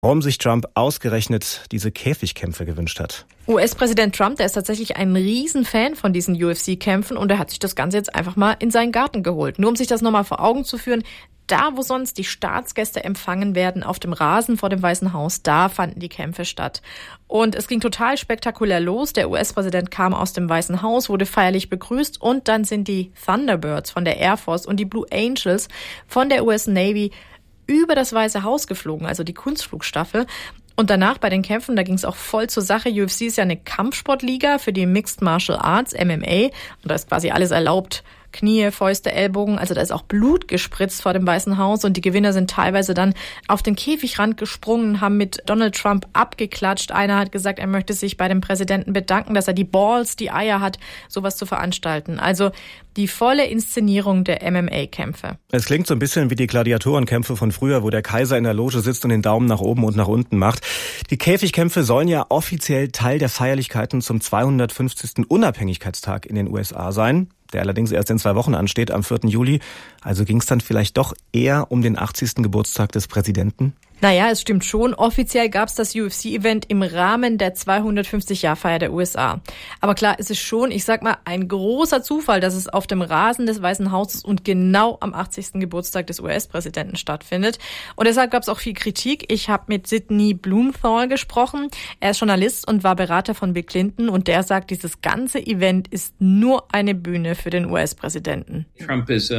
Warum sich Trump ausgerechnet diese Käfigkämpfe gewünscht hat. US-Präsident Trump, der ist tatsächlich ein Riesenfan von diesen UFC-Kämpfen und er hat sich das Ganze jetzt einfach mal in seinen Garten geholt. Nur um sich das nochmal vor Augen zu führen, da wo sonst die Staatsgäste empfangen werden, auf dem Rasen vor dem Weißen Haus, da fanden die Kämpfe statt. Und es ging total spektakulär los. Der US-Präsident kam aus dem Weißen Haus, wurde feierlich begrüßt und dann sind die Thunderbirds von der Air Force und die Blue Angels von der US Navy über das Weiße Haus geflogen, also die Kunstflugstaffel. Und danach bei den Kämpfen, da ging es auch voll zur Sache. UFC ist ja eine Kampfsportliga für die Mixed Martial Arts, MMA. Und da ist quasi alles erlaubt. Knie, Fäuste, Ellbogen, also da ist auch Blut gespritzt vor dem Weißen Haus und die Gewinner sind teilweise dann auf den Käfigrand gesprungen, haben mit Donald Trump abgeklatscht. Einer hat gesagt, er möchte sich bei dem Präsidenten bedanken, dass er die Balls, die Eier hat, sowas zu veranstalten. Also die volle Inszenierung der MMA-Kämpfe. Es klingt so ein bisschen wie die Gladiatorenkämpfe von früher, wo der Kaiser in der Loge sitzt und den Daumen nach oben und nach unten macht. Die Käfigkämpfe sollen ja offiziell Teil der Feierlichkeiten zum 250. Unabhängigkeitstag in den USA sein, der allerdings erst in 2 Wochen ansteht, am 4. Juli. Also ging es dann vielleicht doch eher um den 80. Geburtstag des Präsidenten? Naja, es stimmt schon. Offiziell gab es das UFC-Event im Rahmen der 250-Jahr-Feier der USA. Aber klar, es ist schon, ich sag mal, ein großer Zufall, dass es auf dem Rasen des Weißen Hauses und genau am 80. Geburtstag des US-Präsidenten stattfindet. Und deshalb gab es auch viel Kritik. Ich habe mit Sidney Blumenthal gesprochen. Er ist Journalist und war Berater von Bill Clinton. Und der sagt, dieses ganze Event ist nur eine Bühne für den US-Präsidenten. Trump ist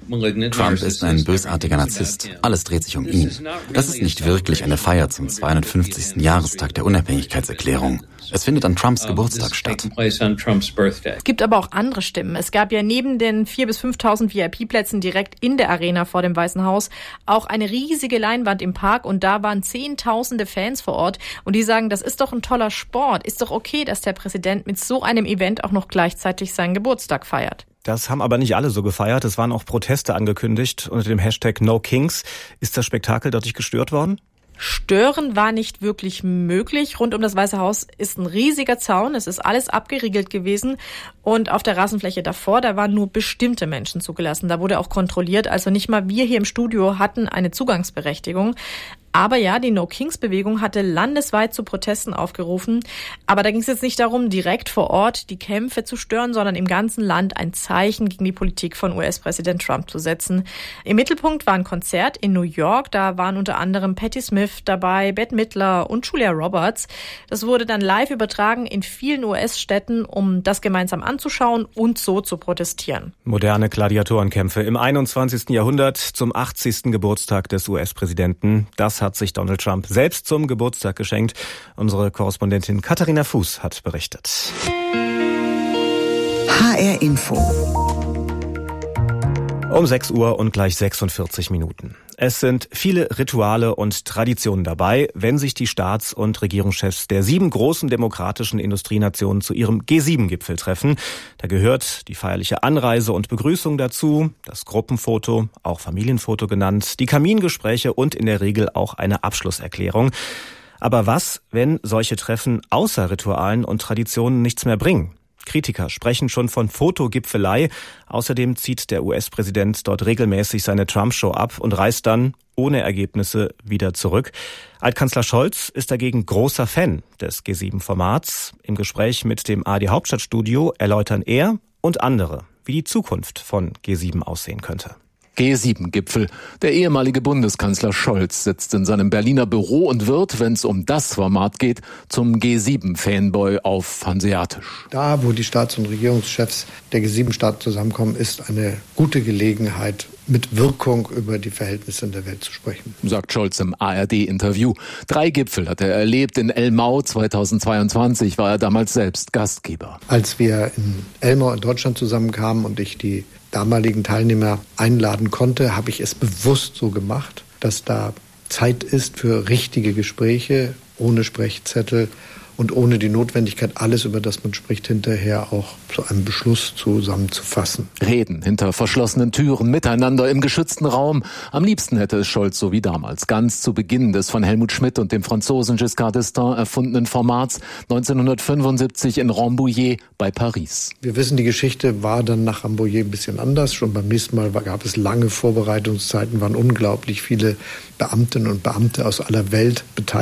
ein bösartiger Narzisst. Alles dreht sich um ihn. Das ist nicht wirklich eine Feier zum 250. Jahrestag der Unabhängigkeitserklärung. Es findet an Trumps Geburtstag statt. Es gibt aber auch andere Stimmen. Es gab ja neben den 4.000 bis 5.000 VIP-Plätzen direkt in der Arena vor dem Weißen Haus auch eine riesige Leinwand im Park und da waren Zehntausende Fans vor Ort und die sagen, das ist doch ein toller Sport. Ist doch okay, dass der Präsident mit so einem Event auch noch gleichzeitig seinen Geburtstag feiert. Das haben aber nicht alle so gefeiert. Es waren auch Proteste angekündigt unter dem Hashtag #NoKings. Ist das Spektakel dadurch gestört worden? Stören war nicht wirklich möglich. Rund um das Weiße Haus ist ein riesiger Zaun. Es ist alles abgeriegelt gewesen. Und auf der Rasenfläche davor, da waren nur bestimmte Menschen zugelassen. Da wurde auch kontrolliert. Also nicht mal wir hier im Studio hatten eine Zugangsberechtigung. Aber ja, die No-Kings-Bewegung hatte landesweit zu Protesten aufgerufen. Aber da ging es jetzt nicht darum, direkt vor Ort die Kämpfe zu stören, sondern im ganzen Land ein Zeichen gegen die Politik von US-Präsident Trump zu setzen. Im Mittelpunkt war ein Konzert in New York. Da waren unter anderem Patti Smith dabei, Bette Midler und Julia Roberts. Das wurde dann live übertragen in vielen US-Städten, um das gemeinsam anzuschauen und so zu protestieren. Moderne Gladiatorenkämpfe im 21. Jahrhundert zum 80. Geburtstag des US-Präsidenten. Das hat sich Donald Trump selbst zum Geburtstag geschenkt. Unsere Korrespondentin Katharina Fuß hat berichtet. HR Info. Um 6 Uhr und gleich 46 Minuten. Es sind viele Rituale und Traditionen dabei, wenn sich die Staats- und Regierungschefs der 7 großen demokratischen Industrienationen zu ihrem G7-Gipfel treffen. Da gehört die feierliche Anreise und Begrüßung dazu, das Gruppenfoto, auch Familienfoto genannt, die Kamingespräche und in der Regel auch eine Abschlusserklärung. Aber was, wenn solche Treffen außer Ritualen und Traditionen nichts mehr bringen? Kritiker sprechen schon von Fotogipfelei. Außerdem zieht der US-Präsident dort regelmäßig seine Trump-Show ab und reist dann ohne Ergebnisse wieder zurück. Altkanzler Scholz ist dagegen großer Fan des G7-Formats. Im Gespräch mit dem ARD-Hauptstadtstudio erläutern er und andere, wie die Zukunft von G7 aussehen könnte. G7-Gipfel. Der ehemalige Bundeskanzler Scholz sitzt in seinem Berliner Büro und wird, wenn es um das Format geht, zum G7-Fanboy auf Hanseatisch. Da, wo die Staats- und Regierungschefs der G7-Staaten zusammenkommen, ist eine gute Gelegenheit, mit Wirkung über die Verhältnisse in der Welt zu sprechen. Sagt Scholz im ARD-Interview. 3 Gipfel hat er erlebt. In Elmau 2022 war er damals selbst Gastgeber. Als wir in Elmau in Deutschland zusammenkamen und ich die damaligen Teilnehmer einladen konnte, habe ich es bewusst so gemacht, dass da Zeit ist für richtige Gespräche, ohne Sprechzettel und ohne die Notwendigkeit, alles, über das man spricht, hinterher auch zu einem Beschluss zusammenzufassen. Reden hinter verschlossenen Türen, miteinander im geschützten Raum. Am liebsten hätte es Scholz so wie damals, ganz zu Beginn des von Helmut Schmidt und dem Franzosen Giscard d'Estaing erfundenen Formats 1975 in Rambouillet bei Paris. Wir wissen, die Geschichte war dann nach Rambouillet ein bisschen anders. Schon beim nächsten Mal gab es lange Vorbereitungszeiten, waren unglaublich viele Beamtinnen und Beamte aus aller Welt beteiligt.